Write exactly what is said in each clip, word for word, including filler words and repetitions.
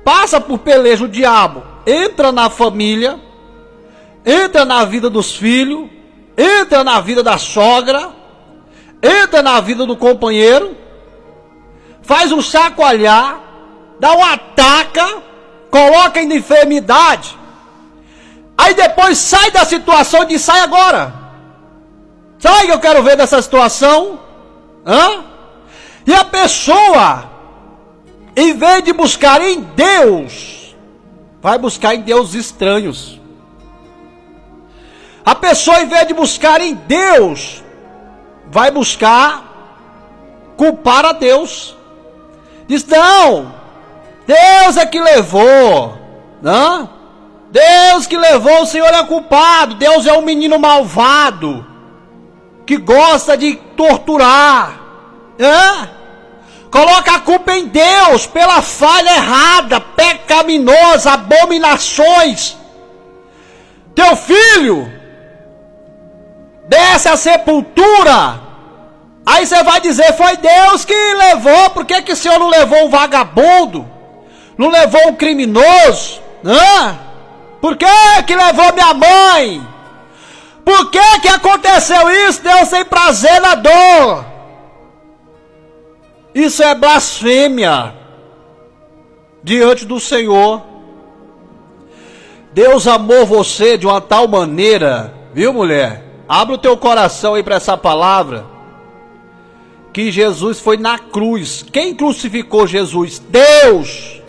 passa por peleja, o diabo entra na família, entra na vida dos filhos, entra na vida da sogra, entra na vida do companheiro, faz um chacoalhar, dá um ataca, coloca em enfermidade, aí depois sai da situação e diz, sai agora, sai que eu quero ver dessa situação. Hã? E a pessoa, em vez de buscar em Deus, vai buscar em deuses estranhos. A pessoa, em vez de buscar em Deus, vai buscar culpar a Deus. Diz, não, Deus é que levou, não? Deus que levou, o Senhor é culpado, Deus é um menino malvado, que gosta de torturar, é? Coloca a culpa em Deus, pela falha errada, pecaminosa, abominações. Teu filho desce à sepultura, aí você vai dizer, foi Deus que levou, por que que o Senhor não levou um vagabundo, não levou um criminoso, hã? Por que que levou minha mãe? Por que que aconteceu isso? Deus tem prazer na dor. Isso é blasfêmia diante do Senhor. Deus amou você de uma tal maneira, viu, mulher? Abre o teu coração aí para essa palavra, que Jesus foi na cruz. Quem crucificou Jesus? Deus.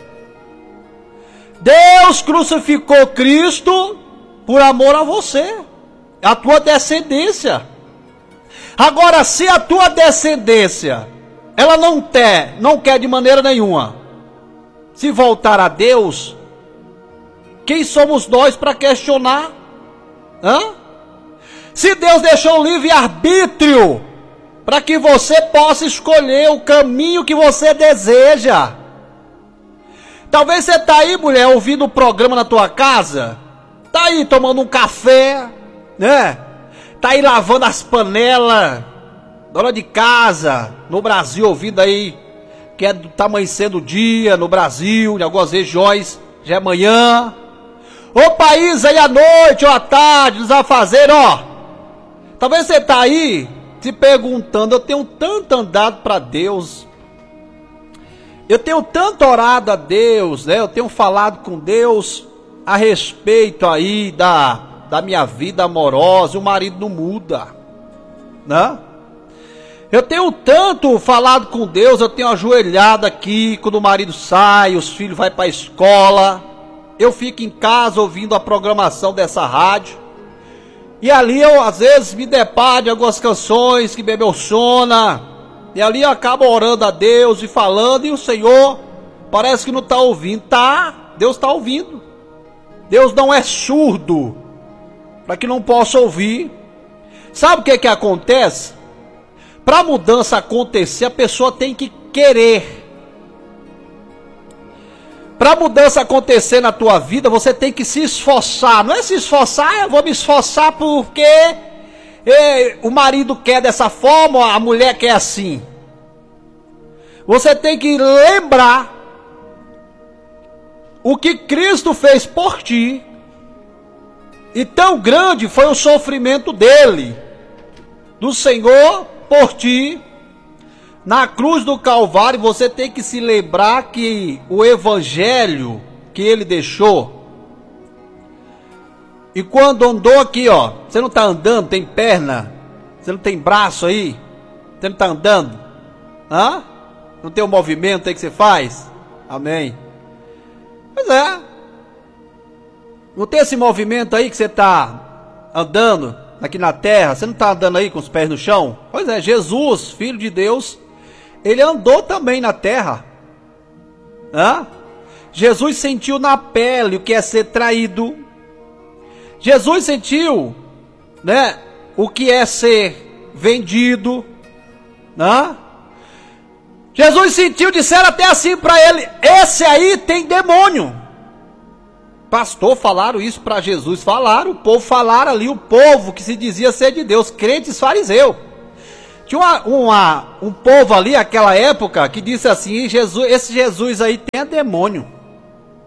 Deus crucificou Cristo por amor a você, a tua descendência. Agora, se a tua descendência, ela não quer, não quer de maneira nenhuma se voltar a Deus, quem somos nós para questionar? Hã? Se Deus deixou o livre-arbítrio para que você possa escolher o caminho que você deseja. Talvez você está aí, mulher, ouvindo o programa na tua casa, está aí tomando um café, né? Está aí lavando as panelas, dona de casa, no Brasil, ouvindo aí, que é, tá amanhecendo o dia, no Brasil, em algumas regiões, já é manhã. O país aí à noite ou à tarde, nos afazeres, ó. Talvez você está aí se perguntando, eu tenho tanto andado para Deus, eu tenho tanto orado a Deus, né? Eu tenho falado com Deus a respeito aí da, da minha vida amorosa, o marido não muda, né? Eu tenho tanto falado com Deus, eu tenho ajoelhado aqui, quando o marido sai, os filhos vão para a escola, eu fico em casa ouvindo a programação dessa rádio, e ali eu às vezes me deparo de algumas canções que me emocionam, e ali eu acabo orando a Deus e falando, e o Senhor parece que não está ouvindo. Tá, Deus está ouvindo. Deus não é surdo para que não possa ouvir. Sabe o que que acontece? Para a mudança acontecer, a pessoa tem que querer. Para a mudança acontecer na tua vida, você tem que se esforçar. Não é se esforçar, eu vou me esforçar porque e, o marido quer dessa forma, a mulher quer assim. Você tem que lembrar o que Cristo fez por ti. E tão grande foi o sofrimento dele, do Senhor, por ti. Na cruz do Calvário, você tem que se lembrar que o evangelho que ele deixou, e quando andou aqui, ó, você não está andando, tem perna, você não tem braço aí, você não está andando, hã? Não tem o movimento aí que você faz? Amém. Pois é, não tem esse movimento aí que você está andando aqui na terra, você não está andando aí com os pés no chão? Pois é, Jesus, Filho de Deus, ele andou também na terra, hã? Jesus sentiu na pele o que é ser traído, Jesus sentiu, né, o que é ser vendido, né? Jesus sentiu, disseram até assim para ele, esse aí tem demônio. Pastor, falaram isso para Jesus, falaram, o povo falaram ali, o povo que se dizia ser de Deus, crentes fariseus. Tinha uma, uma, um povo ali, naquela época, que disse assim, Jesus, esse Jesus aí tem demônio.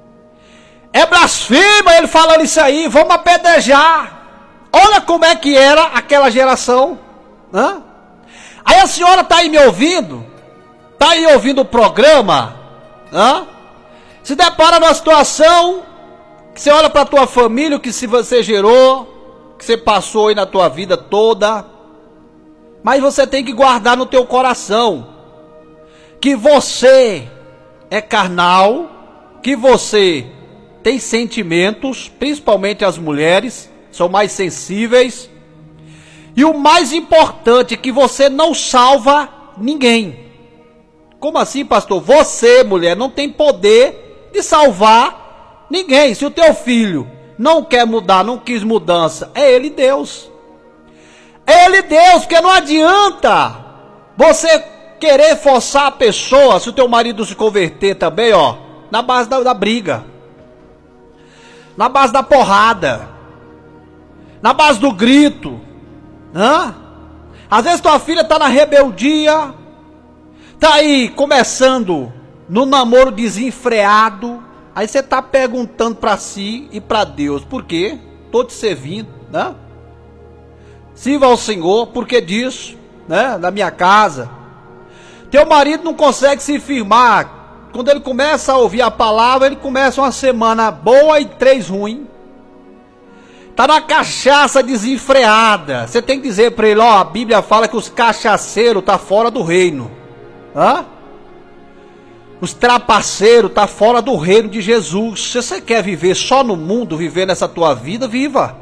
É blasfema ele falando isso aí, vamos apedrejar. Olha como é que era aquela geração. Hã? Aí a senhora está aí me ouvindo, está aí ouvindo o programa, hã? Se depara numa situação que você olha para a tua família, o que se você gerou, que você passou aí na tua vida toda, mas você tem que guardar no teu coração que você é carnal, que você tem sentimentos, principalmente as mulheres, são mais sensíveis, e o mais importante é que você não salva ninguém. Como assim, pastor? Você, mulher, não tem poder de salvar ninguém. Se o teu filho não quer mudar, não quis mudança, é ele Deus. É ele Deus, porque não adianta você querer forçar a pessoa, se o teu marido se converter também, ó, na base da, da briga, na base da porrada, na base do grito. Hã? Às vezes tua filha está na rebeldia, está aí começando no namoro desenfreado, aí você está perguntando para si e para Deus, por quê? Estou te servindo, né? Sirva ao Senhor, por que disso, né? Na minha casa. Teu marido não consegue se firmar, quando ele começa a ouvir a palavra, ele começa uma semana boa e três ruim. Está na cachaça desenfreada. Você tem que dizer para ele, ó, a Bíblia fala que os cachaceiros estão tá fora do reino. Hã? Os trapaceiros estão tá fora do reino de Jesus. Se você quer viver só no mundo, viver nessa tua vida, viva.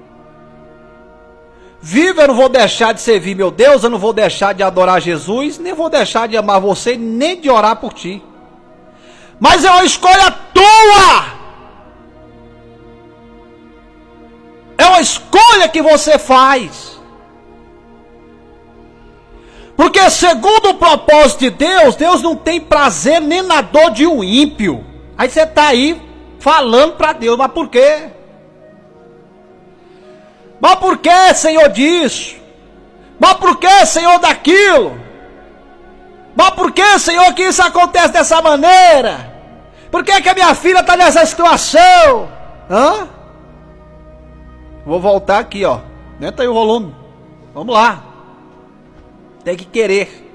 Viva, eu não vou deixar de servir meu Deus, eu não vou deixar de adorar Jesus, nem vou deixar de amar você, nem de orar por ti. Mas é uma escolha tua. É uma escolha que você faz. Porque segundo o propósito de Deus, Deus não tem prazer nem na dor de um ímpio. Aí você está aí falando para Deus, mas por quê? Mas por que, Senhor, disso? Mas por que, Senhor, daquilo? Mas por que, Senhor, que isso acontece dessa maneira? Por que que a minha filha está nessa situação? Hã? Vou voltar aqui, ó. Aumenta aí o volume. Vamos lá. Tem que querer.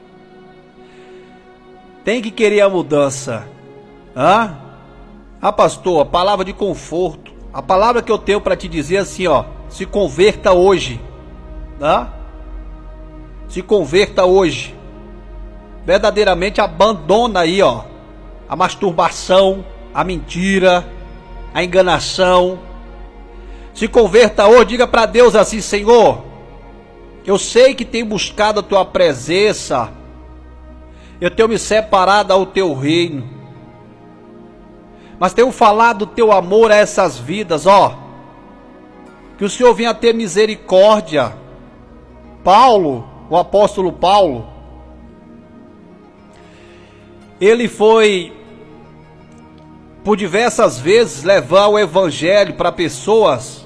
Tem que querer a mudança. Hã? Ah, pastor, a palavra de conforto. A palavra que eu tenho para te dizer assim, ó. Se converta hoje. Hã? Se converta hoje. Verdadeiramente abandona aí, ó. A masturbação, a mentira, a enganação. Se converta hoje, diga para Deus assim, Senhor, eu sei que tenho buscado a tua presença, eu tenho me separado ao teu reino, mas tenho falado do teu amor a essas vidas, ó, que o Senhor venha ter misericórdia. Paulo, o apóstolo Paulo, ele foi por diversas vezes levar o evangelho para pessoas,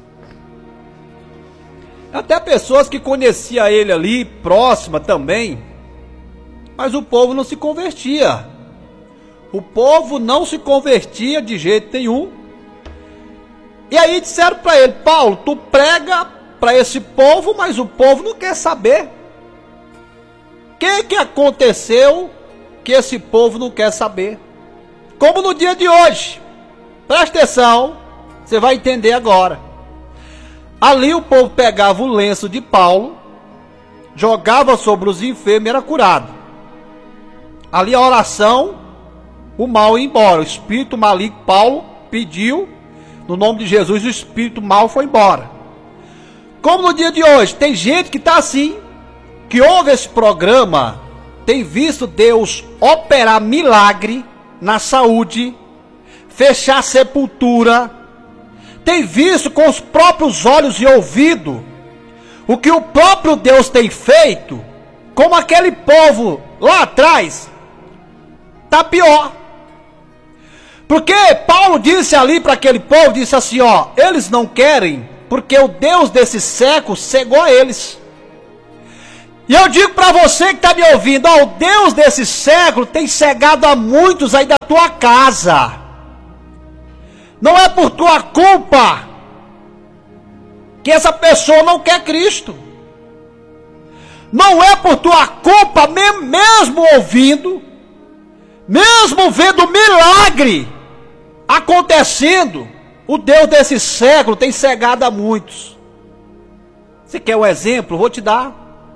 até pessoas que conheciam ele ali, próxima também, mas o povo não se convertia, o povo não se convertia de jeito nenhum. E aí disseram para ele, Paulo, tu prega para esse povo, mas o povo não quer saber. O que que aconteceu que esse povo não quer saber? Como no dia de hoje, presta atenção, você vai entender agora. Ali o povo pegava o lenço de Paulo, jogava sobre os enfermos e era curado. Ali a oração, o mal ia embora, o espírito maligno, Paulo pediu, no nome de Jesus, o espírito mal foi embora. Como no dia de hoje, tem gente que está assim, que ouve esse programa, tem visto Deus operar milagre na saúde, fechar sepultura, tem visto com os próprios olhos e ouvido o que o próprio Deus tem feito, como aquele povo lá atrás, tá pior. Porque Paulo disse ali para aquele povo, disse assim, ó, eles não querem, porque o Deus desse século cegou a eles. E eu digo para você que está me ouvindo, ó, o Deus desse século tem cegado a muitos aí da tua casa. Não é por tua culpa que essa pessoa não quer Cristo. Não é por tua culpa, mesmo ouvindo, mesmo vendo milagre acontecendo, o Deus desse século tem cegado a muitos. Você quer um exemplo? Vou te dar.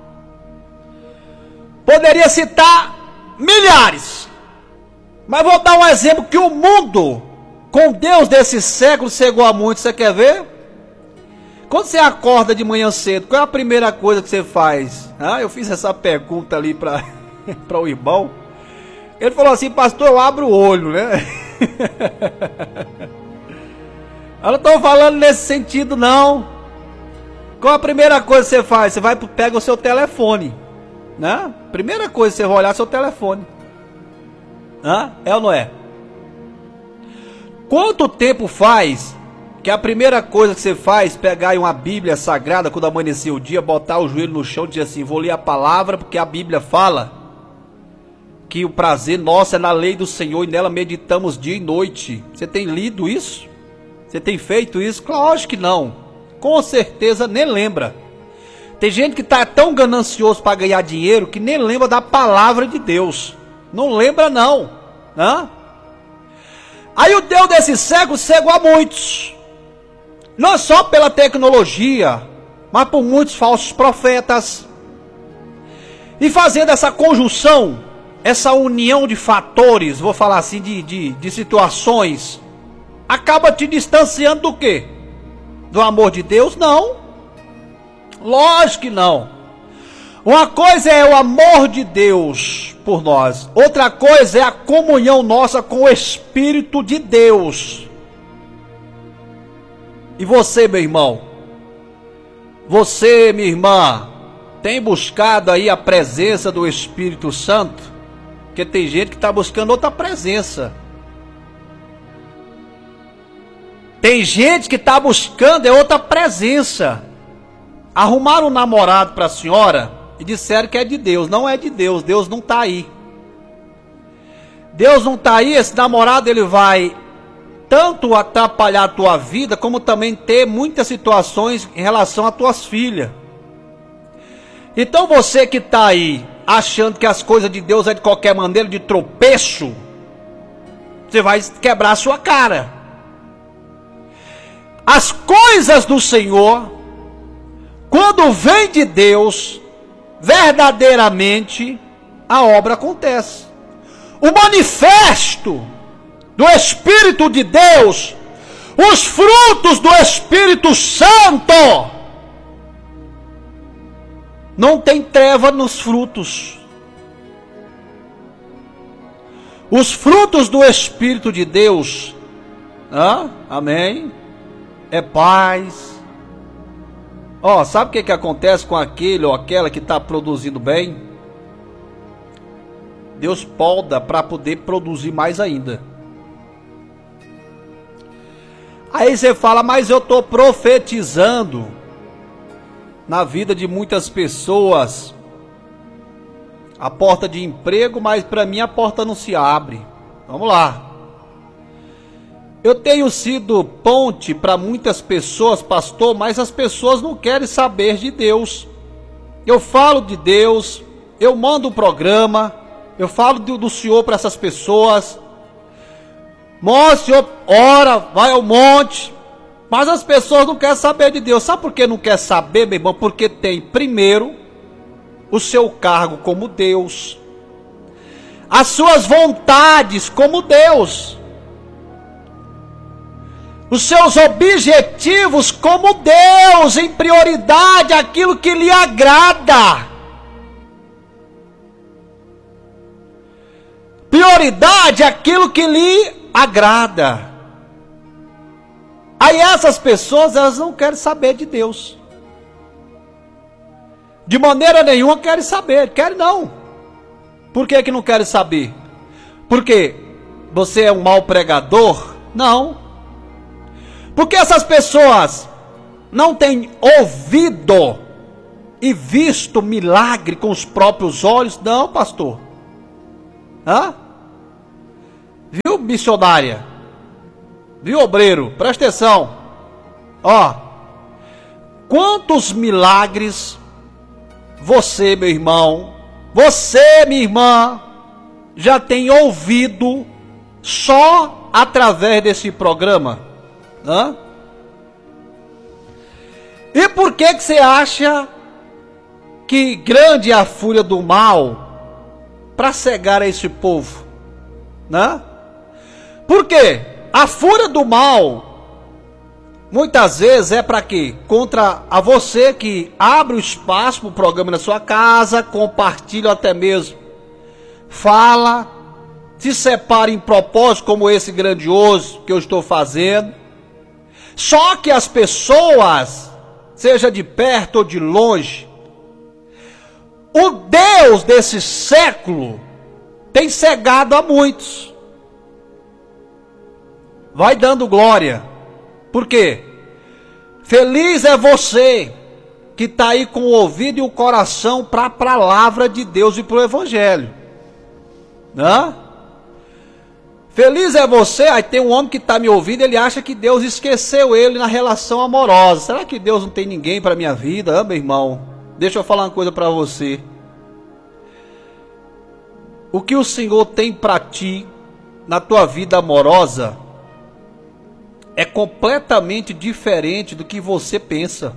Poderia citar milhares, mas vou dar um exemplo que o mundo, com Deus desse século, cegou a muitos. Você quer ver? Quando você acorda de manhã cedo, qual é a primeira coisa que você faz? Ah, eu fiz essa pergunta ali para para o irmão. Ele falou assim: pastor, eu abro o olho, né? Eu não estou falando nesse sentido, não. Qual a primeira coisa que você faz? Você vai, pega o seu telefone, né? Primeira coisa, você vai olhar seu telefone. Hã? É ou não é? Quanto tempo faz que a primeira coisa que você faz, pegar uma Bíblia sagrada, quando amanhecer o dia, botar o joelho no chão e dizer assim: vou ler a palavra, porque a Bíblia fala que o prazer nosso é na lei do Senhor e nela meditamos dia e noite. Você tem lido isso? Você tem feito isso? Lógico que não. Com certeza nem lembra. Tem gente que está tão ganancioso para ganhar dinheiro que nem lembra da palavra de Deus. Não lembra não. Hã? Aí o Deus desse século cegou a muitos. Não só pela tecnologia, mas por muitos falsos profetas. E fazendo essa conjunção, essa união de fatores, vou falar assim, de, de, de situações, acaba te distanciando do quê? Do amor de Deus? Não. Lógico que não. Uma coisa é o amor de Deus por nós. Outra coisa é a comunhão nossa com o Espírito de Deus. E você, meu irmão? Você, minha irmã, tem buscado aí a presença do Espírito Santo? Porque tem gente que está buscando outra presença. Tem gente que está buscando é outra presença. Arrumaram um namorado para a senhora e disseram que é de Deus. Não é de Deus, Deus não está aí. Deus não está aí, esse namorado ele vai tanto atrapalhar a tua vida, como também ter muitas situações em relação às tuas filhas. Então você que está aí, achando que as coisas de Deus é de qualquer maneira, de tropeço, você vai quebrar a sua cara. As coisas do Senhor, quando vem de Deus, verdadeiramente, a obra acontece. O manifesto do Espírito de Deus, os frutos do Espírito Santo, não tem treva nos frutos. Os frutos do Espírito de Deus, ah, amém, é paz. Ó, oh, sabe o que que acontece com aquele ou aquela que está produzindo bem? Deus poda para poder produzir mais ainda. Aí você fala: mas eu estou profetizando na vida de muitas pessoas a porta de emprego, mas para mim a porta não se abre. Vamos lá. Eu tenho sido ponte para muitas pessoas, pastor, mas as pessoas não querem saber de Deus. Eu falo de Deus, eu mando um programa, eu falo do, do Senhor para essas pessoas. Mostre, Senhor, ora, vai ao monte. Mas as pessoas não querem saber de Deus. Sabe por que não quer saber, meu irmão? Porque tem, primeiro, o seu cargo como Deus, as suas vontades como Deus, os seus objetivos como Deus, em prioridade aquilo que lhe agrada. Prioridade aquilo que lhe agrada. Aí essas pessoas, elas não querem saber de Deus. De maneira nenhuma querem saber. Querem não. Por que que não querem saber? Porque você é um mau pregador? Não. Porque essas pessoas não têm ouvido e visto milagre com os próprios olhos? Não, pastor. Hã? Viu, missionária? Viu, obreiro? Presta atenção. Ó, quantos milagres você, meu irmão, você, minha irmã, já tem ouvido só através desse programa? Hã? E por que que você acha que grande é a fúria do mal para cegar esse povo? Né? Por quê? A fúria do mal, muitas vezes é para quê? Contra a você que abre o espaço para o programa na sua casa, compartilha até mesmo, fala, se separa em propósito como esse grandioso que eu estou fazendo. Só que as pessoas, seja de perto ou de longe, o Deus desse século tem cegado a muitos. Vai dando glória. Por quê? Feliz é você que está aí com o ouvido e o coração para a palavra de Deus e para o Evangelho. Né? Feliz é você. Aí tem um homem que está me ouvindo, ele acha que Deus esqueceu ele na relação amorosa. Será que Deus não tem ninguém para a minha vida? Ah, meu irmão, deixa eu falar uma coisa para você. O que o Senhor tem para ti na tua vida amorosa é completamente diferente do que você pensa.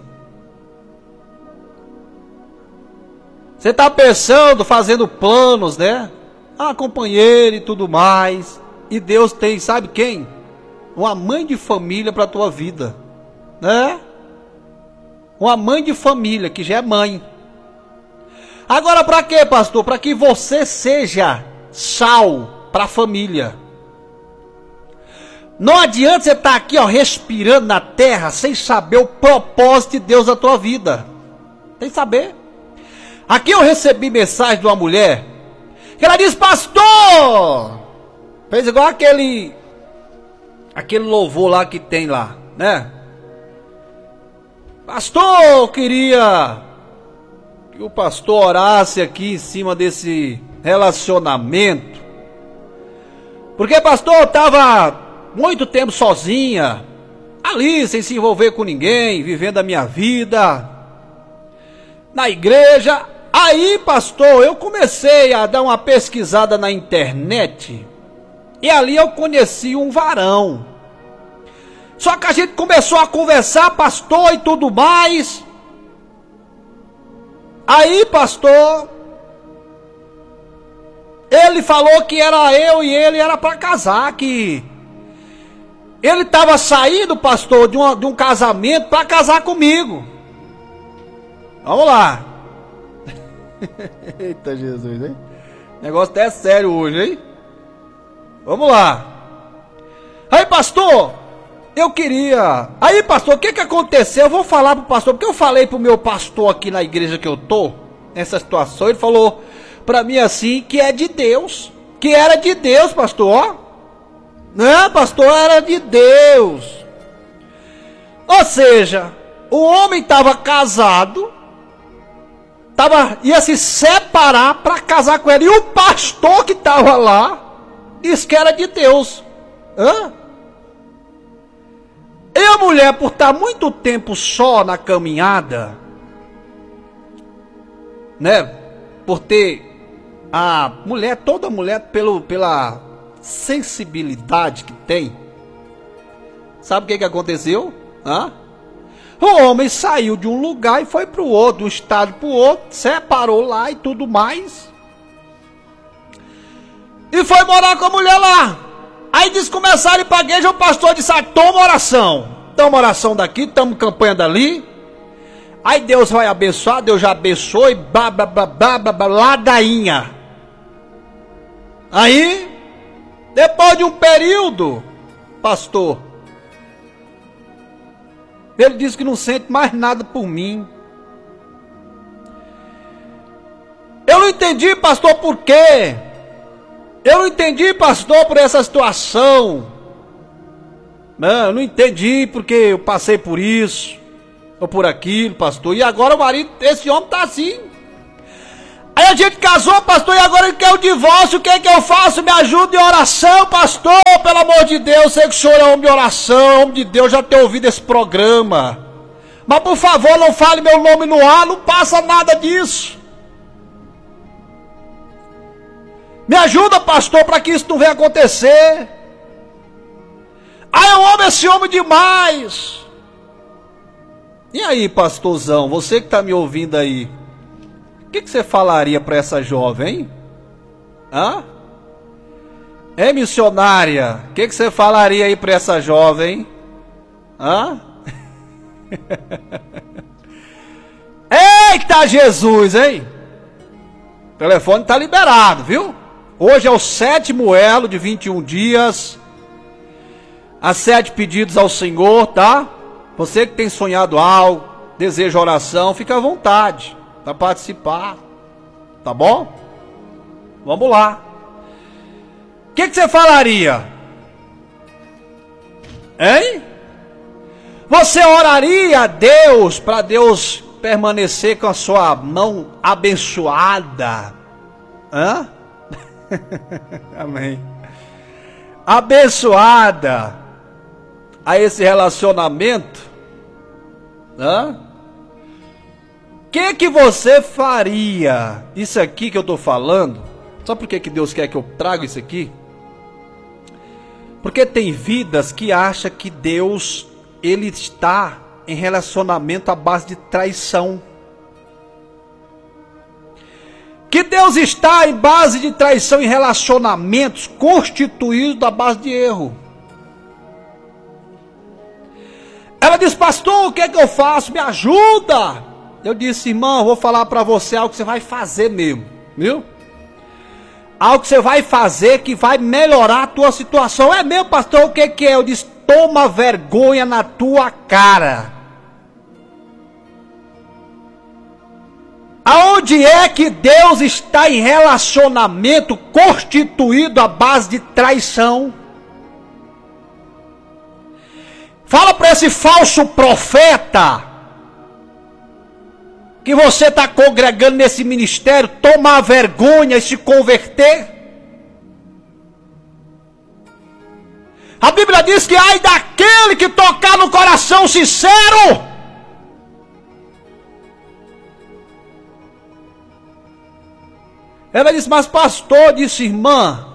Você está pensando, fazendo planos, né? Ah, companheiro e tudo mais. E Deus tem, sabe quem? Uma mãe de família para a tua vida, né? Uma mãe de família que já é mãe. Agora para quê, pastor? Para que você seja sal para a família. Não adianta você estar aqui, ó, respirando na terra sem saber o propósito de Deus na tua vida. Tem que saber. Aqui eu recebi mensagem de uma mulher que ela disse: pastor, fez igual aquele aquele louvor lá que tem lá, né? Pastor, eu queria que o pastor orasse aqui em cima desse relacionamento, porque pastor, eu estava muito tempo sozinha, ali, sem se envolver com ninguém, vivendo a minha vida, na igreja. Aí, pastor, eu comecei a dar uma pesquisada na internet, e ali eu conheci um varão. Só que a gente começou a conversar, pastor, e tudo mais. Aí, pastor, ele falou que era eu e ele era para casar, que ele estava saindo, pastor, de, uma, de um casamento para casar comigo. Vamos lá. Eita Jesus, hein? O negócio até é sério hoje, hein? Vamos lá. Aí, pastor, eu queria... Aí, pastor, o que que aconteceu? Eu vou falar pro pastor, porque eu falei pro meu pastor aqui na igreja que eu tô, nessa situação, ele falou para mim assim, que é de Deus, que era de Deus, pastor, ó. Não, pastor, era de Deus. Ou seja, o homem estava casado, tava, ia se separar para casar com ela. E o pastor que estava lá disse que era de Deus. Hã? E a mulher, por estar muito tempo só na caminhada, né? Por ter a mulher, toda mulher, pelo, pela sensibilidade que tem, sabe o que que aconteceu? Hã? O homem saiu de um lugar e foi para o outro, de um estado para o outro, separou lá e tudo mais, e foi morar com a mulher lá. Aí disse, começaram a ir para a igreja, o pastor disse, ah, toma oração, toma oração daqui, toma campanha dali, aí Deus vai abençoar, Deus já abençoe, blá blá blá blá blá, blá ladainha. Aí, depois de um período, pastor, ele disse que não sente mais nada por mim. Eu não entendi, pastor, por quê? Eu não entendi, pastor, por essa situação. Não, eu não entendi porque eu passei por isso, ou por aquilo, pastor. E agora o marido, esse homem está assim. Aí a gente casou, pastor, e agora ele quer o divórcio, o que é que eu faço? Me ajuda em oração, pastor, pelo amor de Deus, sei que o senhor é homem de oração, homem de Deus, já tem ouvido esse programa. Mas por favor, não fale meu nome no ar, não passa nada disso. Me ajuda, pastor, para que isso não venha acontecer. Ah, eu amo esse homem demais. E aí, pastorzão, você que está me ouvindo aí, o que, que você falaria para essa jovem, hein? Hã? É missionária, o que, que você falaria aí para essa jovem? Hã? Eita Jesus, hein? O telefone está liberado, viu? Hoje é o sétimo elo de vinte e um dias. Há sete pedidos ao Senhor, tá? Você que tem sonhado algo, deseja oração, fica à vontade para participar, tá bom? Vamos lá. O que, que você falaria? Hein? Você oraria a Deus para Deus permanecer com a sua mão abençoada? Hã? Amém. Abençoada a esse relacionamento? Hã? O que que você faria? Isso aqui que eu estou falando, sabe por que que Deus quer que eu traga isso aqui? Porque tem vidas que acham que Deus, Ele está em relacionamento à base de traição. Que Deus está em base de traição em relacionamentos constituídos à base de erro. Ela disse, pastor, o que é que eu faço? Me ajuda. Eu disse, irmão, eu vou falar para você algo que você vai fazer mesmo, viu? Algo que você vai fazer que vai melhorar a tua situação. É mesmo, pastor, o que que é? Eu disse, toma vergonha na tua cara. Aonde é que Deus está em relacionamento constituído à base de traição? Fala para esse falso profeta que você está congregando nesse ministério tomar vergonha e se converter. A Bíblia diz que ai daquele que tocar no coração sincero. Ela disse, mas pastor, disse irmã,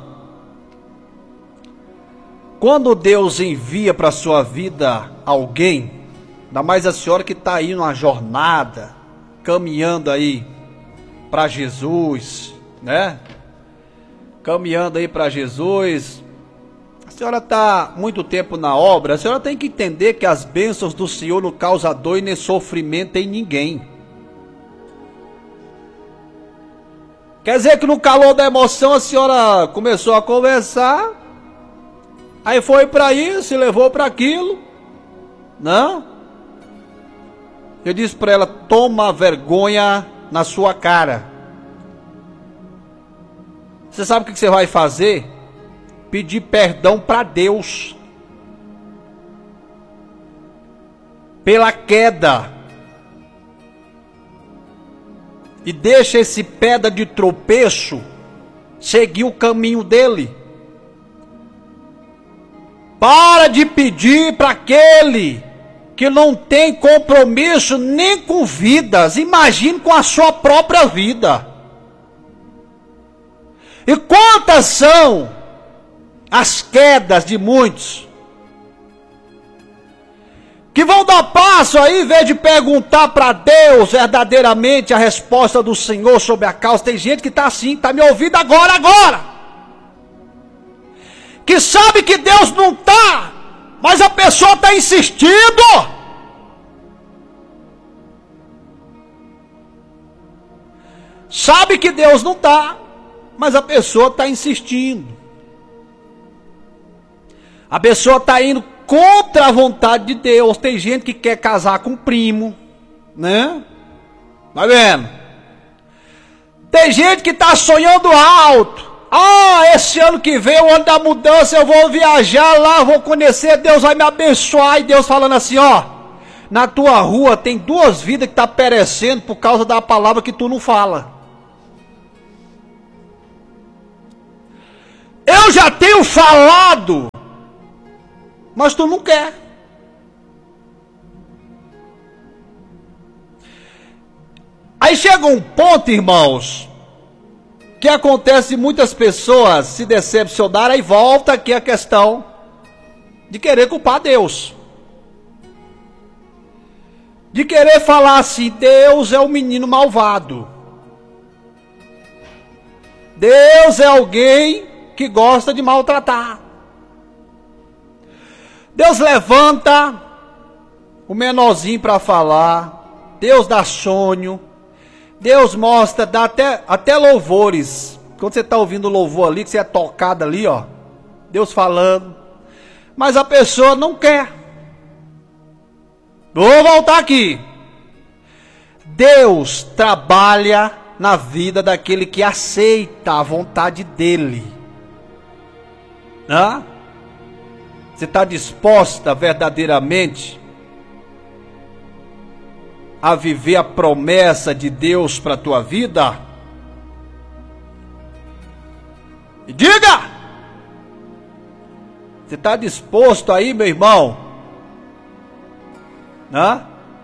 quando Deus envia para a sua vida alguém, ainda mais a senhora que está aí numa jornada, caminhando aí para Jesus, né? Caminhando aí para Jesus, a senhora está muito tempo na obra, a senhora tem que entender que as bênçãos do Senhor não causam dor e nem sofrimento em ninguém. Quer dizer que no calor da emoção a senhora começou a conversar, aí foi para isso e levou para aquilo, não? Eu disse para ela, toma vergonha na sua cara. Você sabe o que você vai fazer? Pedir perdão para Deus pela queda. E deixa esse pedra de tropeço seguir o caminho dele. Para de pedir para aquele que não tem compromisso nem com vidas, imagine com a sua própria vida. E quantas são as quedas de muitos que vão dar passo aí, em vez de perguntar para Deus verdadeiramente a resposta do Senhor sobre a causa. Tem gente que está assim, está me ouvindo agora, agora, que sabe que Deus não está, mas a pessoa está insistindo. Sabe que Deus não está, mas a pessoa está insistindo. A pessoa está indo contra a vontade de Deus. Tem gente que quer casar com primo, né? Tá vendo? Tem gente que está sonhando alto. Ah, esse ano que vem, o ano da mudança, eu vou viajar lá, vou conhecer, Deus vai me abençoar. E Deus falando assim, ó, na tua rua tem duas vidas que estão perecendo por causa da palavra que tu não fala. Eu já tenho falado, mas tu não quer. Aí chega um ponto, irmãos, que acontece muitas pessoas se decepcionarem e volta aqui a questão de querer culpar Deus. De querer falar assim, Deus é um menino malvado. Deus é alguém que gosta de maltratar. Deus levanta o menorzinho para falar. Deus dá sonho. Deus mostra, dá até, até louvores. Quando você está ouvindo o louvor ali, que você é tocado ali, ó. Deus falando. Mas a pessoa não quer. Vou voltar aqui. Deus trabalha na vida daquele que aceita a vontade dele. Hã? Você está disposta verdadeiramente a viver a promessa de Deus para a tua vida? E diga! Você está disposto aí, meu irmão? Hã?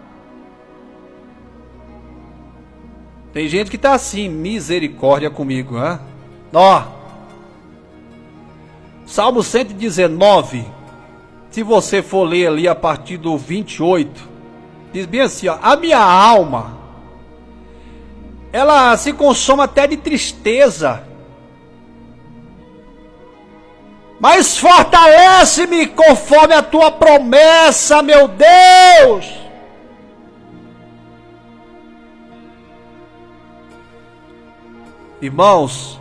Tem gente que está assim, misericórdia comigo, hã? Ó, Salmo cento e dezenove, se você for ler ali a partir do vinte e oito, diz bem assim, ó, a minha alma, ela se consome até de tristeza, mas fortalece-me conforme a tua promessa, meu Deus. Irmãos,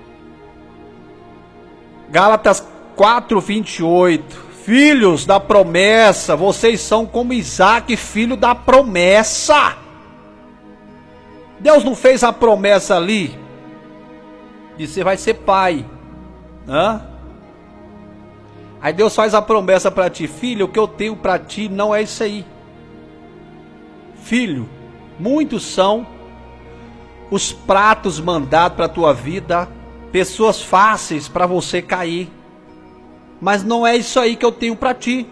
Gálatas quatro, vinte e oito, filhos da promessa, vocês são como Isaac, filho da promessa. Deus não fez a promessa ali de você vai ser pai, hã? Aí Deus faz a promessa para ti, filho, o que eu tenho para ti não é isso aí. Filho, muitos são os pratos mandados para a tua vida, pessoas fáceis para você cair, mas não é isso aí que eu tenho para ti.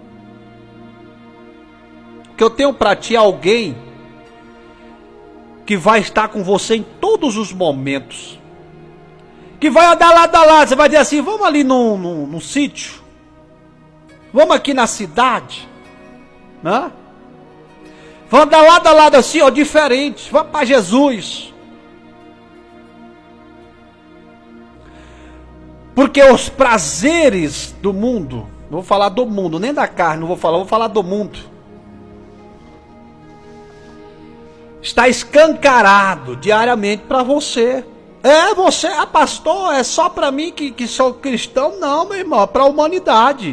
O que eu tenho para ti é alguém que vai estar com você em todos os momentos, que vai andar lado a lado. Você vai dizer assim, vamos ali no, no, no sítio, vamos aqui na cidade, né? Vamos andar lado a lado assim, ó, diferente, vamos para Jesus. Porque os prazeres do mundo, não vou falar do mundo, nem da carne, não vou falar, vou falar do mundo, está escancarado diariamente para você. É, você, ah, pastor, é só para mim que, que sou cristão? Não, meu irmão, é para a humanidade.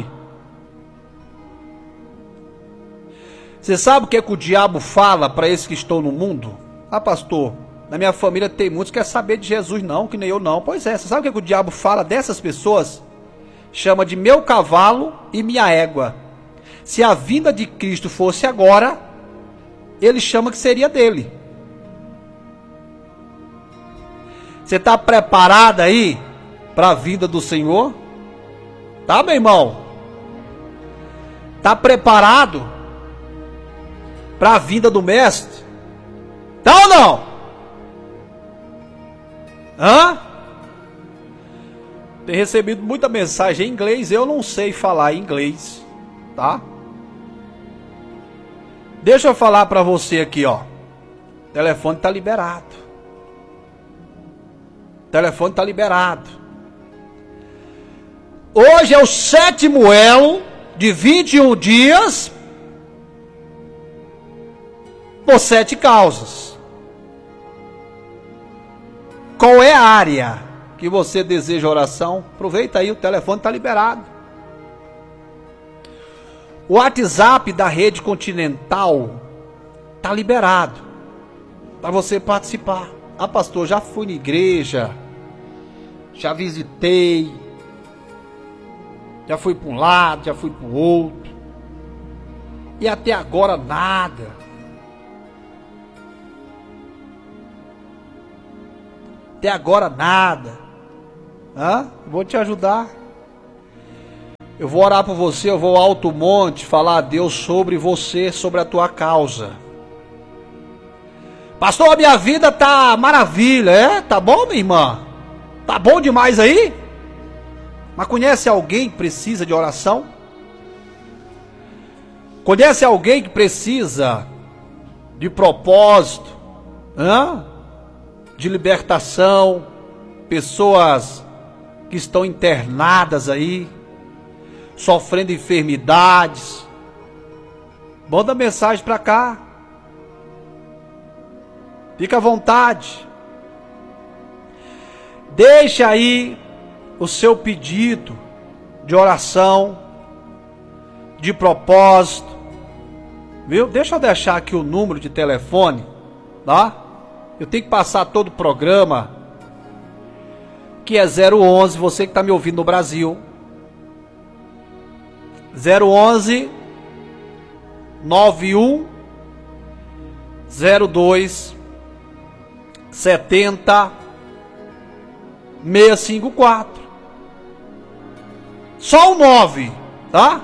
Você sabe o que, é que o diabo fala para esses que estão no mundo? Ah, pastor, na minha família tem muitos que querem saber de Jesus não, que nem eu não. Pois é, você sabe o que, é que o diabo fala dessas pessoas? Chama de meu cavalo e minha égua. Se a vinda de Cristo fosse agora, ele chama que seria dele. Você está preparado aí para a vinda do Senhor? Tá, meu irmão? Tá preparado para a vinda do Mestre? Tá ou não? Hã? Tem recebido muita mensagem em inglês, eu não sei falar inglês, tá? Deixa eu falar para você aqui, ó. O telefone tá liberado. O telefone está liberado. Hoje é o sétimo elo de vinte e um dias por sete causas. Qual é a área que você deseja oração? Aproveita aí, o telefone está liberado. O WhatsApp da Rede Continental está liberado para você participar. Ah, pastor, já fui na igreja, já visitei, já fui para um lado, já fui para o outro, e até agora nada. Até agora nada. Hã? Vou te ajudar. Eu vou orar por você, eu vou ao alto monte falar a Deus sobre você, sobre a tua causa. Pastor, a minha vida tá maravilha, é? Tá bom, minha irmã? Tá bom demais aí? Mas conhece alguém que precisa de oração? Conhece alguém que precisa de propósito, hã? De libertação? Pessoas que estão internadas aí, sofrendo enfermidades. Manda mensagem para cá. Fica à vontade. Deixa aí o seu pedido de oração, de propósito, viu? Deixa eu deixar aqui o número de telefone, tá? Eu tenho que passar todo o programa, que é zero onze, você que está me ouvindo no Brasil. zero onze nove um zero dois setenta seiscentos e cinquenta e quatro. Só o nove, tá?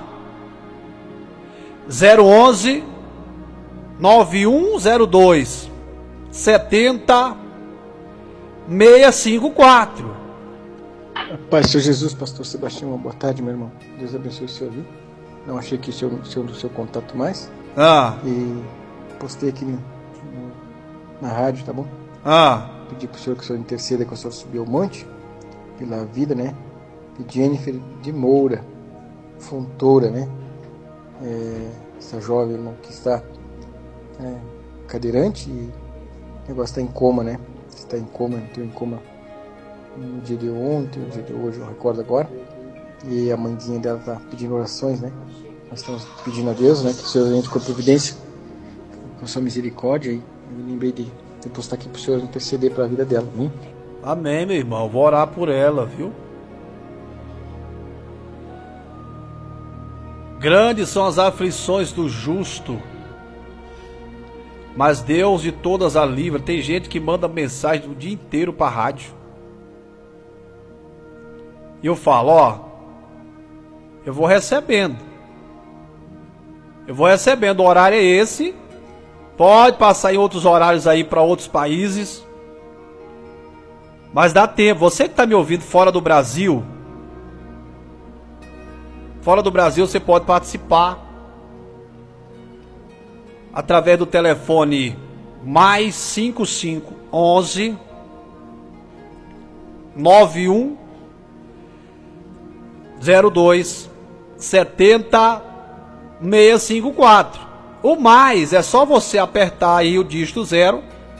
zero onze nove um zero dois setenta seiscentos e cinquenta e quatro. Pai, Senhor Jesus, Pastor Sebastião, uma boa tarde, meu irmão. Deus abençoe o senhor, viu? Não achei que o senhor, o senhor, o seu contato mais. Ah. E postei aqui no, no, na rádio, tá bom? Ah. Pedi pro senhor que o senhor interceda com o senhor subir ao monte, pela vida, né? De Jennifer de Moura, Fontoura, né? É, essa jovem, irmão, que está é, cadeirante e o negócio está em coma, né? Está em coma, entrou em coma no dia de ontem, no dia de hoje, não recordo agora. E a mãezinha dela está pedindo orações, né? Nós estamos pedindo a Deus, né? Que o Senhor entre com a providência, com a sua misericórdia. E eu lembrei de, de postar aqui para o Senhor interceder para a vida dela, hein? Amém, meu irmão. Vou orar por ela, viu? Grandes são as aflições do justo, mas Deus de todas a livra. Tem gente que manda mensagem o dia inteiro para a rádio. E eu falo, ó, eu vou recebendo. Eu vou recebendo, o horário é esse. Pode passar em outros horários aí para outros países. Mas dá tempo. Você que está me ouvindo fora do Brasil, fora do Brasil você pode participar através do telefone mais cinco cinco onze nove um zero dois setenta seiscentos e cinquenta e quatro. O mais é só você apertar aí o dígito zero.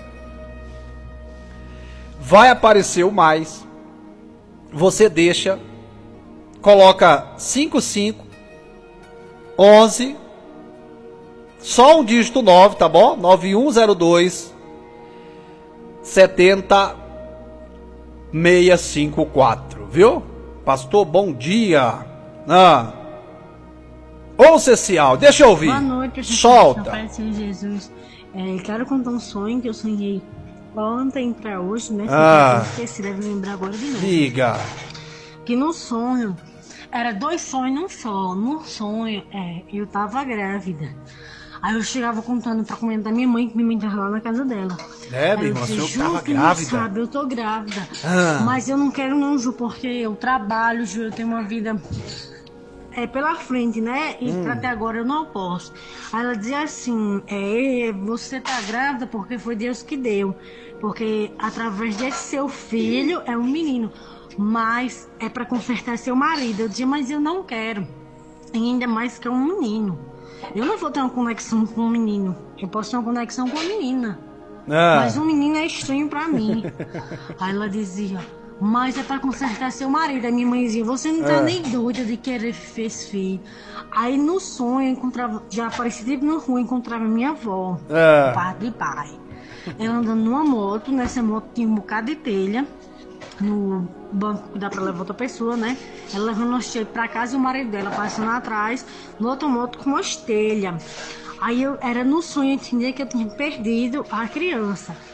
Vai aparecer o mais. Você deixa, coloca cinco cinco onze, só um dígito nove, tá bom? nove um zero dois setenta seiscentos e cinquenta e quatro, viu? Pastor, bom dia. Ah. Ouça esse áudio, deixa eu ouvir. Boa noite, solta. Pai, Senhor Jesus. É, quero contar um sonho que eu sonhei ontem pra hoje, né? Ah. Eu esqueci, deve lembrar agora de novo. Diga. Que no sonho, era dois sonhos num só. No sonho, é, eu tava grávida. Aí eu chegava contando pra comentar minha mãe, que minha mãe tava lá na casa dela. É, minha irmã, o senhor tava grávida? Não sabe, eu tô grávida. Ah. Mas eu não quero não, Ju, porque eu trabalho, Ju, eu tenho uma vida é, pela frente, né? E hum. até agora eu não posso. Aí ela dizia assim, é, você tá grávida porque foi Deus que deu. Porque através desse seu filho é um menino. Mas é pra consertar seu marido. Eu dizia, mas eu não quero. E ainda mais que é um menino. Eu não vou ter uma conexão com um menino. Eu posso ter uma conexão com a menina. Ah. Mas um menino é estranho pra mim. Aí ela dizia, mas é pra consertar seu marido. Aí minha mãe dizia, você não tá ah. nem doida de querer fez filho. Aí no sonho eu encontrava, já aparecia tipo na rua, encontrava minha avó, ah. parte de pai. Ela andando numa moto, nessa moto tinha um bocado de telha. No banco que dá pra levar outra pessoa, né? Ela levando as telhas pra casa e o marido dela passando atrás no outro moto com as telhas. Aí eu era no sonho, eu entendia que eu tinha perdido a criança.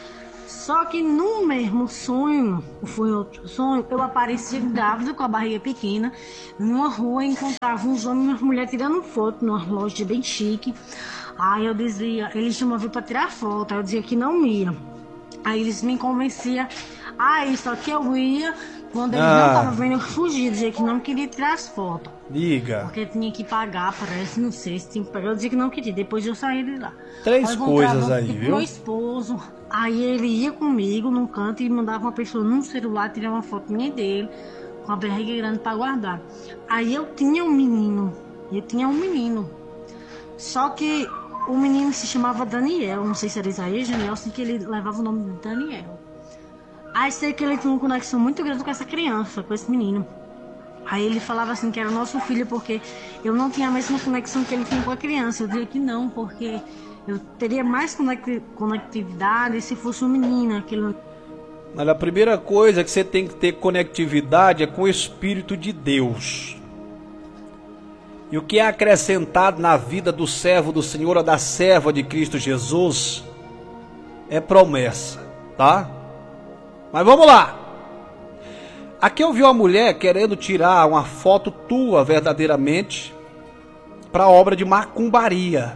Só que no mesmo sonho, foi outro sonho, eu aparecia grávida com a barriga pequena, numa rua, encontrava uns homens e umas mulheres tirando foto numa loja bem chique. Aí eu dizia, eles chamavam para tirar foto, aí eu dizia que não ia. Aí eles me convenciam, aí só que eu ia, quando eles ah. não estavam vendo eu fugir, dizia que não queria tirar as fotos. Liga. Porque tinha que pagar, parece, não sei se tinha que pagar. Eu dizia que não queria, depois eu saí de lá. Três coisas aí, viu? Meu esposo, aí ele ia comigo num canto e mandava uma pessoa num celular tirar uma foto minha dele, com a barriga grande para guardar. Aí eu tinha um menino, eu tinha um menino. Só que o menino se chamava Daniel, não sei se era Isaías, Daniel, assim que ele levava o nome de Daniel. Aí sei que ele tinha uma conexão muito grande com essa criança, com esse menino. Aí ele falava assim que era nosso filho porque eu não tinha a mesma conexão que ele tinha com a criança. Eu dizia que não, porque eu teria mais conectividade se fosse um menino. Aquilo... Olha, a primeira coisa que você tem que ter conectividade é com o Espírito de Deus. E o que é acrescentado na vida do servo do Senhor ou da serva de Cristo Jesus é promessa, tá? Mas vamos lá. Aqui eu vi uma mulher querendo tirar uma foto tua verdadeiramente para obra de macumbaria,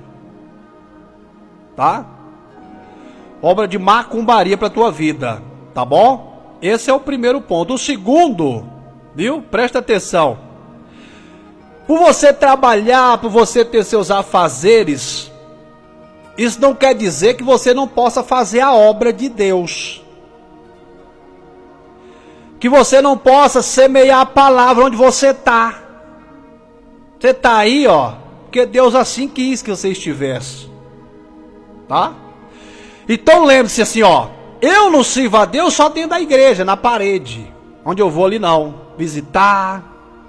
tá? Obra de macumbaria para tua vida, tá bom? Esse é o primeiro ponto. O segundo, viu? Presta atenção. Por você trabalhar, por você ter seus afazeres, isso não quer dizer que você não possa fazer a obra de Deus. Que você não possa semear a palavra onde você está. Você está aí, ó, porque Deus assim quis que você estivesse. Tá? Então lembre-se assim, ó. Eu não sirvo a Deus só dentro da igreja, na parede. Onde eu vou ali não. Visitar.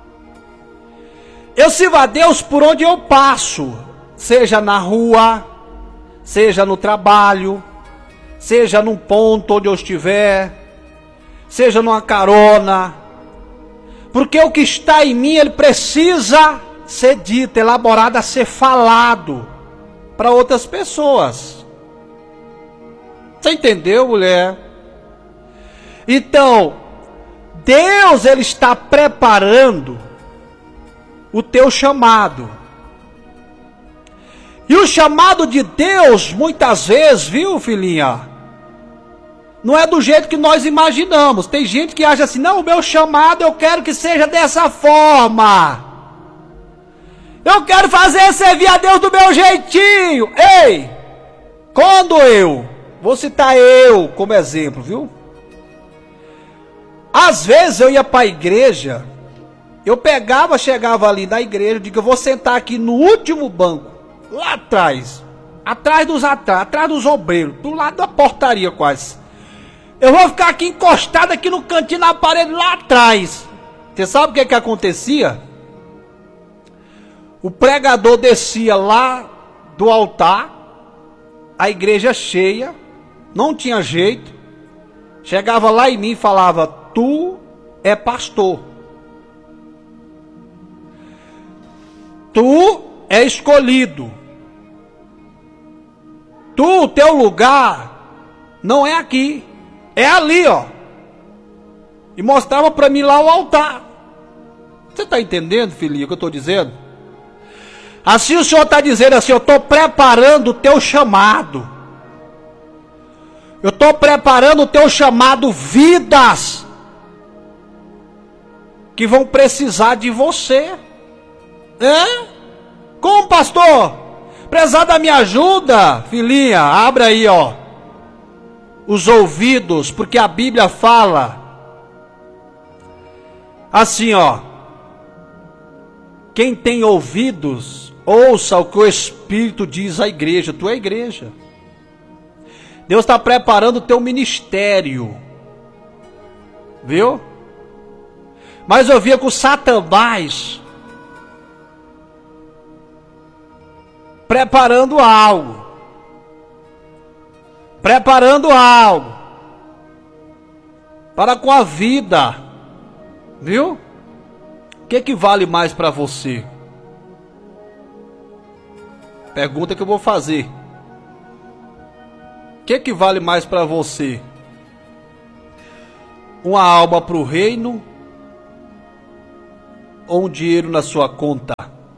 Eu sirvo a Deus por onde eu passo. Seja na rua, seja no trabalho, seja num ponto onde eu estiver, seja numa carona, porque o que está em mim, ele precisa ser dito, elaborado, a ser falado para outras pessoas. Você entendeu, mulher? Então, Deus, ele está preparando o teu chamado. E o chamado de Deus, muitas vezes, viu, filhinha? Não é do jeito que nós imaginamos. Tem gente que acha assim, não, o meu chamado eu quero que seja dessa forma. Eu quero fazer servir a Deus do meu jeitinho. Ei, quando eu, vou citar eu como exemplo, viu? Às vezes eu ia para a igreja, eu pegava, chegava ali na igreja, digo, eu vou sentar aqui no último banco, lá atrás, atrás dos atrás, atrás dos obreiros, do lado da portaria quase. Eu vou ficar aqui encostado aqui no cantinho na parede lá atrás. Você sabe o que que acontecia? O pregador descia lá do altar, a igreja cheia, não tinha jeito. Chegava lá em mim e falava, tu é pastor. Tu é escolhido. Tu, o teu lugar não é aqui. É ali, ó. E mostrava para mim lá o altar. Você está entendendo, filhinha, o que eu estou dizendo? Assim o Senhor está dizendo assim, eu estou preparando o teu chamado. Eu estou preparando o teu chamado, vidas que vão precisar de você. É? Como, pastor? Precisar da minha ajuda? Filhinha, abre aí, ó, os ouvidos, porque a Bíblia fala assim, ó, quem tem ouvidos, ouça o que o Espírito diz à igreja. Tu é a igreja. Deus está preparando o teu ministério, viu? Mas eu via com Satanás preparando algo. Preparando algo para com a vida, viu? O que que vale mais para você? Pergunta que eu vou fazer. O que que vale mais para você? uma alma para o reino ou um dinheiro na sua conta?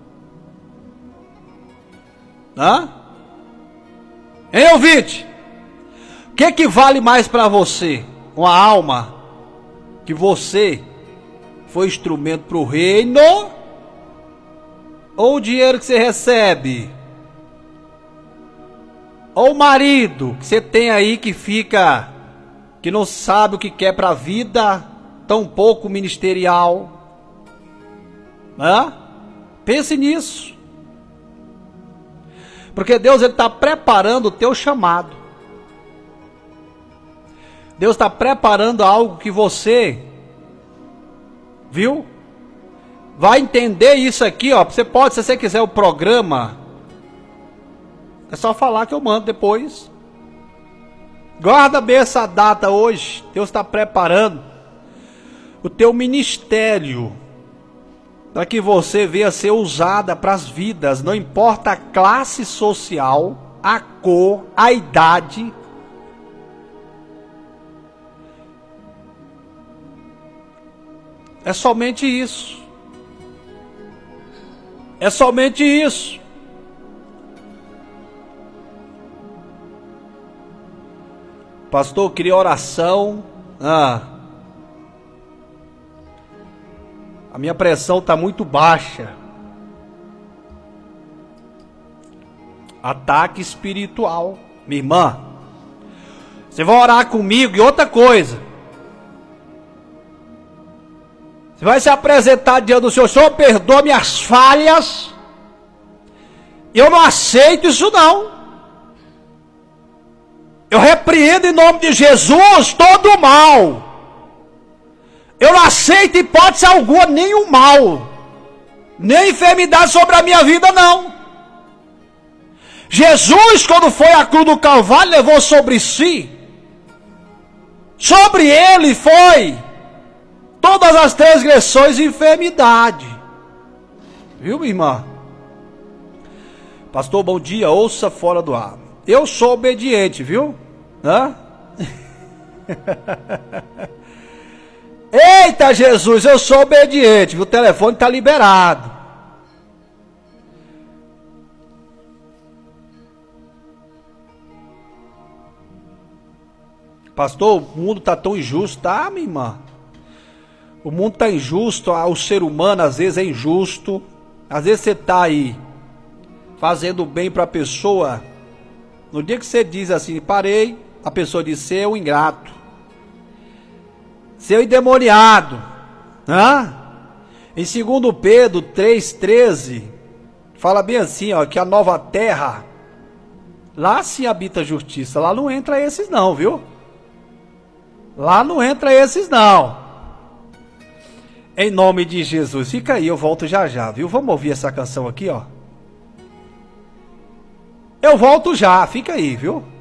Hã? Hein, ouvinte? O que que vale mais para você? Uma alma que você foi instrumento para o reino ou o dinheiro que você recebe? Ou o marido que você tem aí que fica, que não sabe o que quer para a vida, tão pouco ministerial? Hã? Pense nisso. Porque Deus está preparando o teu chamado. Deus está preparando algo que você, viu? Vai entender isso aqui, ó. Você pode, se você quiser o programa, é só falar que eu mando depois. Guarda bem essa data hoje. Deus está preparando o teu ministério para que você venha a ser usada para as vidas. Não importa a classe social, a cor, a idade. É somente isso. É somente isso. Pastor, eu queria oração. Ah. A minha pressão está muito baixa. Ataque espiritual. Minha irmã, você vai orar comigo e outra coisa. Você vai se apresentar diante do Senhor. Senhor, perdoa minhas falhas. Eu não aceito isso não. Eu repreendo em nome de Jesus todo o mal. Eu não aceito hipótese alguma, nenhum mal, nem enfermidade sobre a minha vida, não. Jesus, quando foi à cruz do Calvário, levou sobre si, sobre ele foi todas as transgressões e enfermidade. Viu, minha irmã? Pastor, bom dia, ouça fora do ar. Eu sou obediente, viu? Hã? Eita Jesus, eu sou obediente, viu? O telefone está liberado. Pastor, o mundo está tão injusto, tá, minha irmã? O mundo está injusto, o ser humano às vezes é injusto. Às vezes você está aí fazendo bem para a pessoa. No dia que você diz assim, parei, a pessoa diz, seu ingrato, seu endemoniado. Hã? Em segundo Pedro três, treze, fala bem assim, ó, que a nova terra, lá sim habita a justiça, lá não entra esses não, viu? Lá não entra esses não. Em nome de Jesus, fica aí, eu volto já já, viu? Vamos ouvir essa canção aqui, ó. Eu volto já, fica aí, viu?